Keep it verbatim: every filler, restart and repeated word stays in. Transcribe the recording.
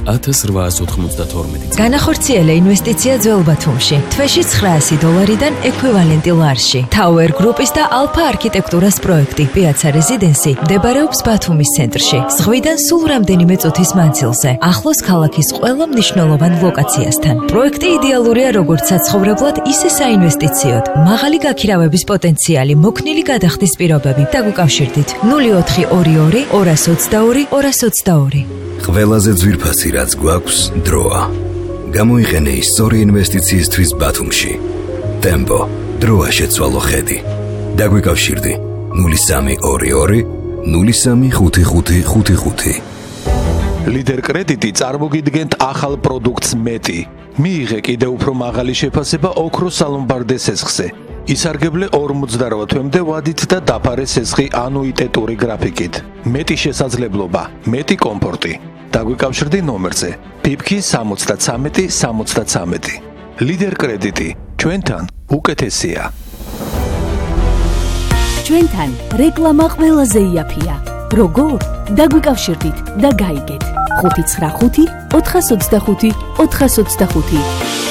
ათას რვაას ოთხმოცდათორმეტი წელი. განახორციელა ინვესტიცია ძველ ბათუმში. თვეში ცხრაასი დოლარიდან ექვივალენტი ლარში. Tower Group-ის და Alpha არქიტექტურას პროექტი Piazza Residency მდებარეობს ბათუმის ცენტრში. ზღვიდან სულ რამდენიმე წუთის მანძილზე. ახლოს ქალაქის ყველა მნიშვნელოვან ლოკაციასთან. პროექტი იდეალურია როგორც საცხოვრებლად, ისე საინვესტიციოდ. მაღალი გაქირავების პოტენციალი, მოქნილი გადახდის პირობები. დაგვიკავშირდით ნული ოთხი ორი ორი ორას ოცდაორი ორას ოცდაორი. ყველაზე ძვირფასი რაც გვაქვს დროა. გამოიყენე ის სწორი ინვესტიციისთვის ბათუმში. Tempo, დროა შეცვალო ხედი. დაგვიკავშირდი ნული სამი ორი ორი ნული სამი ხუთი ხუთი ხუთი ხუთი. Lider კრედიტი წარმოგიდგენთ ახალ პროდუქტს მეტი. მიიღე კიდევ უფრო მაღალი შეფასება ოქროს სალომბარდე სესხზე. ისარგებლე ორმოცდაორი თვემდე ვადით და დაფარე სესხი ანუიტეტური გრაფიკით. მეტი შესაძლებლობა, მეტი კომფორტი. დაგვიკავშირდი ნომერზე ფიფკი სამოცდათრამეტი სამოცდათრამეტი. Lider კრედიტი, ჩვენთან უკეთესია. ჩვენთან რეკლამა ყველაზე იაფია. როგორ? დაგვიკავშირდით და გაიგეთ. ხუთი ცხრა ხუთი ოთხას ოცდახუთი ოთხას ოცდახუთი.